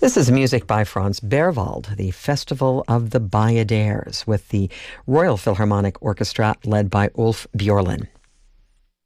This is music by Franz Berwald, the Festival of the Bayadères, with the Royal Philharmonic Orchestra led by Ulf Björlin.